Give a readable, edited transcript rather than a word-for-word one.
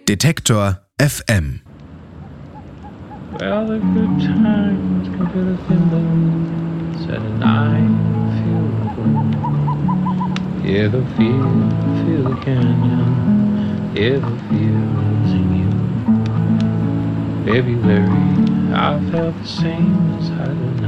Detektor FM. Well, the good times can feel the thin blows, and the night feel the glow. Yeah, the feel the canyon, yeah, the feel's in you. February, I felt the same inside the